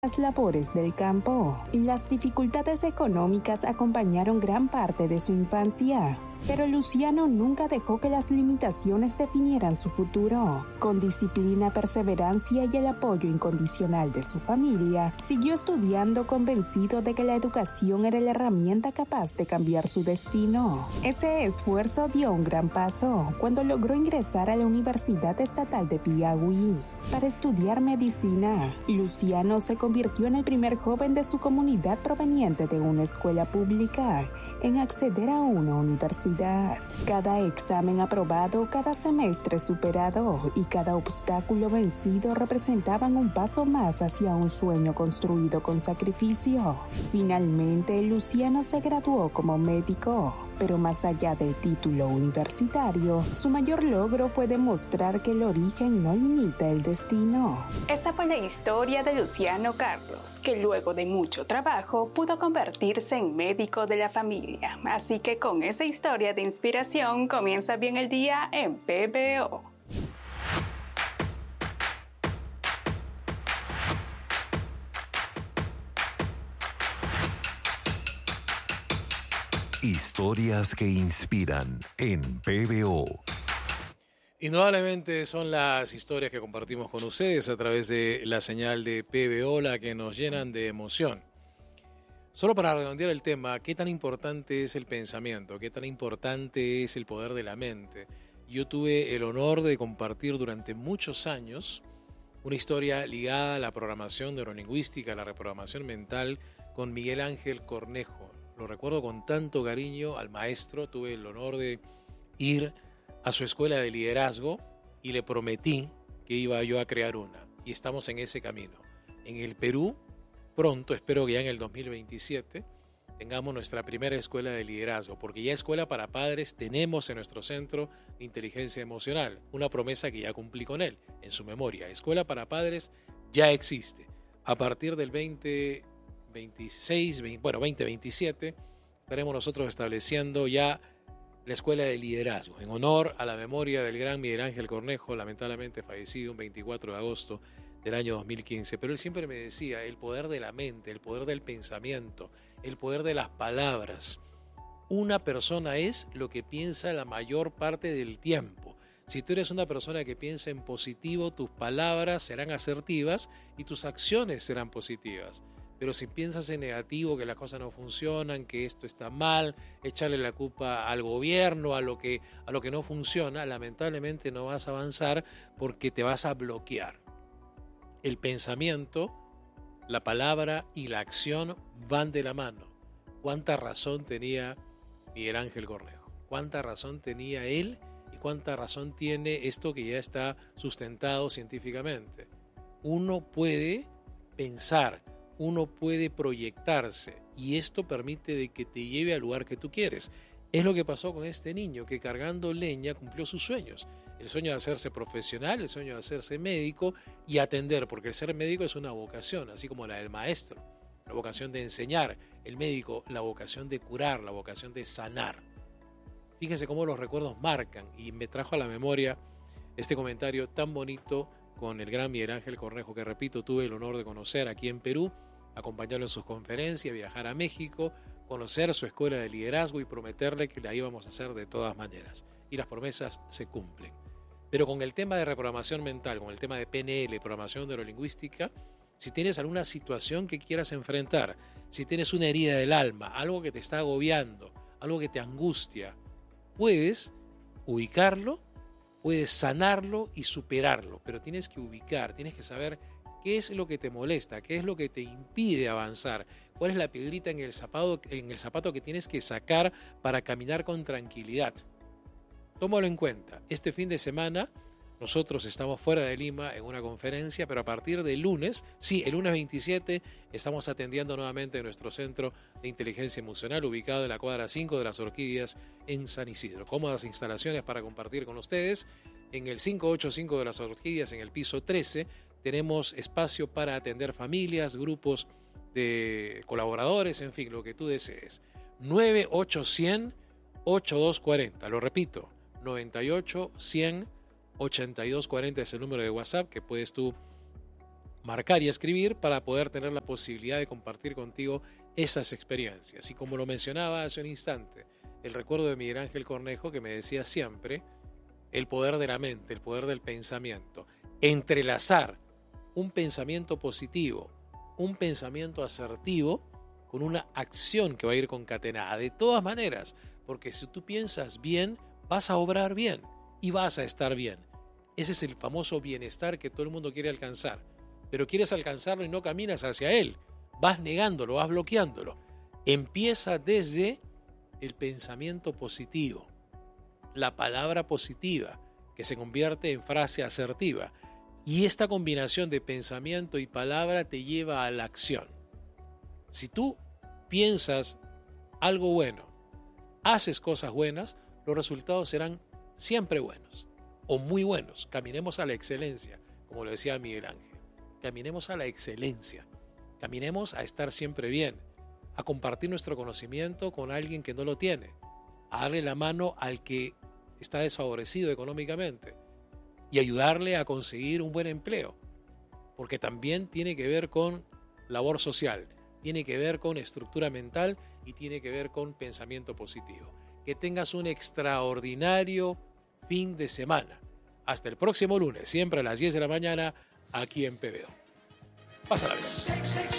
las labores del campo. Las dificultades económicas acompañaron gran parte de su infancia, pero Luciano nunca dejó que las limitaciones definieran su futuro. Con disciplina, perseverancia y el apoyo incondicional de su familia, siguió estudiando convencido de que la educación era la herramienta capaz de cambiar su destino. Ese esfuerzo dio un gran paso cuando logró ingresar a la Universidad Estatal de Piauí para estudiar medicina. Luciano se convirtió en el primer joven de su comunidad proveniente de una escuela pública en acceder a una universidad. Cada examen aprobado, cada semestre superado y cada obstáculo vencido representaban un paso más hacia un sueño construido con sacrificio. Finalmente, Luciano se graduó como médico, pero más allá del título universitario, su mayor logro fue demostrar que el origen no limita el destino. Esa fue la historia de Luciano Carlos, que luego de mucho trabajo pudo convertirse en médico de la familia. Así que con esa historia de inspiración comienza bien el día en PBO. Historias que inspiran en PBO. Indudablemente son las historias que compartimos con ustedes a través de la señal de PBO la que nos llenan de emoción. Solo para redondear el tema, ¿qué tan importante es el pensamiento? ¿Qué tan importante es el poder de la mente? Yo tuve el honor de compartir durante muchos años una historia ligada a la programación neurolingüística, a la reprogramación mental, con Miguel Ángel Cornejo. Lo recuerdo con tanto cariño al maestro. Tuve el honor de ir a su escuela de liderazgo y le prometí que iba yo a crear una. Y estamos en ese camino. En el Perú, pronto, espero que ya en el 2027, tengamos nuestra primera escuela de liderazgo, porque ya escuela para padres tenemos en nuestro centro de inteligencia emocional, una promesa que ya cumplí con él, en su memoria. Escuela para padres ya existe. A partir del 2027, estaremos nosotros estableciendo ya la escuela de liderazgo, en honor a la memoria del gran Miguel Ángel Cornejo, lamentablemente fallecido un 24 de agosto del año 2015, pero él siempre me decía el poder de la mente, el poder del pensamiento, el poder de las palabras. Una persona es lo que piensa la mayor parte del tiempo. Si tú eres una persona que piensa en positivo, tus palabras serán asertivas y tus acciones serán positivas. Pero si piensas en negativo, que las cosas no funcionan, que esto está mal, echarle la culpa al gobierno, a lo que no funciona, lamentablemente no vas a avanzar porque te vas a bloquear. El pensamiento, la palabra y la acción van de la mano. ¿Cuánta razón tenía Miguel Ángel Cornejo? ¿Cuánta razón tenía él y cuánta razón tiene esto que ya está sustentado científicamente? Uno puede pensar, uno puede proyectarse y esto permite de que te lleve al lugar que tú quieres. Es lo que pasó con este niño que cargando leña cumplió sus sueños. El sueño de hacerse profesional, el sueño de hacerse médico y atender, porque el ser médico es una vocación, así como la del maestro. La vocación de enseñar, el médico, la vocación de curar, la vocación de sanar. Fíjense cómo los recuerdos marcan y me trajo a la memoria este comentario tan bonito con el gran Miguel Ángel Cornejo, que repito, tuve el honor de conocer aquí en Perú, acompañarlo en sus conferencias, viajar a México, conocer su escuela de liderazgo y prometerle que la íbamos a hacer de todas maneras. Y las promesas se cumplen. Pero con el tema de reprogramación mental, con el tema de PNL, programación neurolingüística, si tienes alguna situación que quieras enfrentar, si tienes una herida del alma, algo que te está agobiando, algo que te angustia, puedes ubicarlo, puedes sanarlo y superarlo, pero tienes que ubicar, tienes que saber qué es lo que te molesta, qué es lo que te impide avanzar, cuál es la piedrita en el zapato que tienes que sacar para caminar con tranquilidad. Tómalo en cuenta. Este fin de semana nosotros estamos fuera de Lima en una conferencia, pero a partir del lunes, sí, el lunes 27, estamos atendiendo nuevamente en nuestro centro de inteligencia emocional ubicado en la cuadra 5 de las Orquídeas en San Isidro. Cómodas instalaciones para compartir con ustedes. En el 585 de las Orquídeas, en el piso 13, tenemos espacio para atender familias, grupos de colaboradores, en fin, lo que tú desees. 98-100-8240, lo repito, 98-100-8240 es el número de WhatsApp que puedes tú marcar y escribir para poder tener la posibilidad de compartir contigo esas experiencias. Y como lo mencionaba hace un instante, el recuerdo de Miguel Ángel Cornejo, que me decía siempre, el poder de la mente, el poder del pensamiento. Entrelazar un pensamiento positivo, un pensamiento asertivo, con una acción que va a ir concatenada. De todas maneras, porque si tú piensas bien, vas a obrar bien y vas a estar bien. Ese es el famoso bienestar que todo el mundo quiere alcanzar. Pero quieres alcanzarlo y no caminas hacia él. Vas negándolo, vas bloqueándolo. Empieza desde el pensamiento positivo, la palabra positiva, que se convierte en frase asertiva. Y esta combinación de pensamiento y palabra te lleva a la acción. Si tú piensas algo bueno, haces cosas buenas, los resultados serán siempre buenos o muy buenos. Caminemos a la excelencia, como lo decía Miguel Ángel. Caminemos a la excelencia. Caminemos a estar siempre bien, a compartir nuestro conocimiento con alguien que no lo tiene, a darle la mano al que está desfavorecido económicamente y ayudarle a conseguir un buen empleo, porque también tiene que ver con labor social, tiene que ver con estructura mental y tiene que ver con pensamiento positivo. Que tengas un extraordinario fin de semana. Hasta el próximo lunes, siempre a las 10 de la mañana, aquí en PBO. Pásala bien.